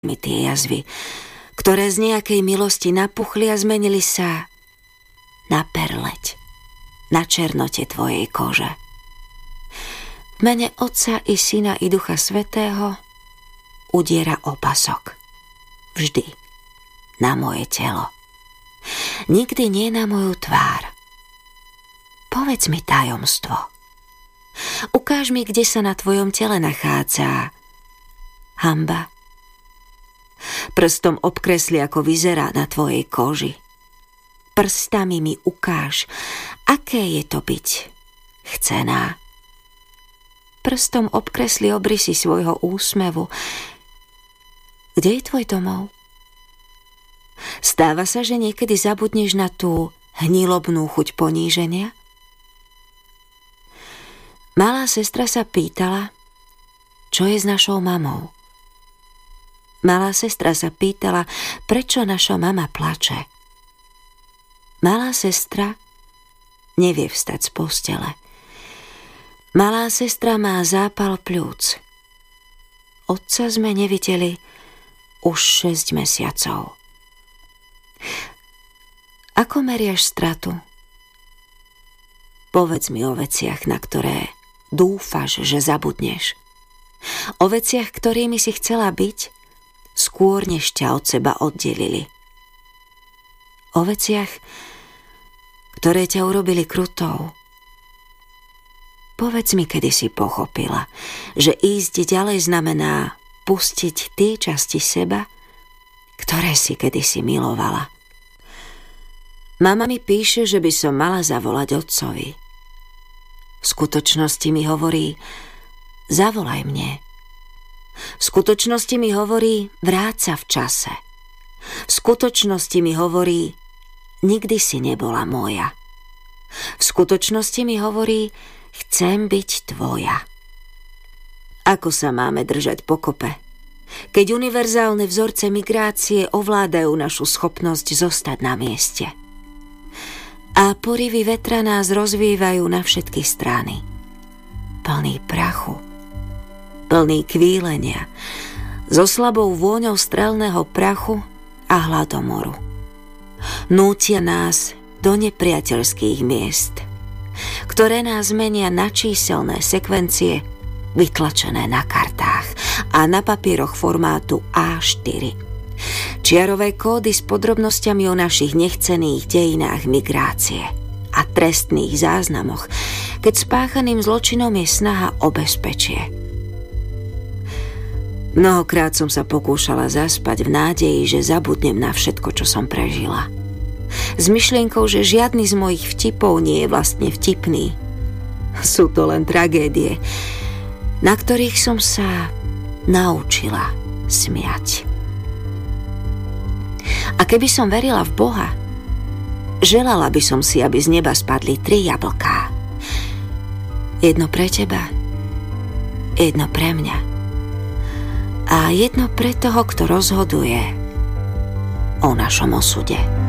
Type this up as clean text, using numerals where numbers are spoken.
mi tie jazvy, ktoré z nejakej milosti napuchli a zmenili sa na perleť, na černote tvojej kože. V mene Otca i Syna i Ducha Svätého udiera opasok. Vždy na moje telo. Nikdy nie na moju tvár. Povedz mi tajomstvo. Ukáž mi, kde sa na tvojom tele nachádza hanba. Prstom obkresli, ako vyzerá na tvojej koži. Prstami mi ukáž, aké je to byť chcená. Prstom obkresli obrysy svojho úsmevu. Kde je tvoj domov? Stáva sa, že niekedy zabudneš na tú hnilobnú chuť poníženia? Malá sestra sa pýtala, čo je s našou mamou. Malá sestra sa pýtala, prečo naša mama plače. Malá sestra nevie vstať z postele. Malá sestra má zápal pľúc. Otca sme nevideli už 6 mesiacov. Ako meriaš stratu? Povedz mi o veciach, na ktoré dúfaš, že zabudneš. O veciach, ktorými si chcela byť, skôr než ťa od seba oddelili. O veciach, ktoré ťa urobili krutou. Povedz mi, kedy si pochopila, že ísť ďalej znamená pustiť tie časti seba, ktoré si kedysi milovala. Mama mi píše, že by som mala zavolať otcovi. V skutočnosti mi hovorí, zavolaj mne. V skutočnosti mi hovorí, vráť sa v čase. V skutočnosti mi hovorí, nikdy si nebola moja. V skutočnosti mi hovorí, chcem byť tvoja. Ako sa máme držať pokope, keď univerzálne vzorce migrácie ovládajú našu schopnosť zostať na mieste? A porivy vetra nás rozvívajú na všetky strany. Plný prachu, plný kvílenia, so slabou vôňou strelného prachu a hladomoru. Nútia nás do nepriateľských miest, ktoré nás menia na číselné sekvencie vytlačené na kartách a na papieroch formátu A4. Čiarové kódy s podrobnosťami o našich nechcených dejinách migrácie a trestných záznamoch, keď spáchaným zločinom je snaha o bezpečie. Mnohokrát som sa pokúšala zaspať v nádeji, že zabudnem na všetko, čo som prežila. S myšlienkou, že žiadny z mojich vtipov nie je vlastne vtipný. Sú to len tragédie, na ktorých som sa naučila smiať. A keby som verila v Boha, želala by som si, aby z neba spadli 3 jablká. Jedno pre teba, jedno pre mňa a jedno pre toho, kto rozhoduje o našom osude.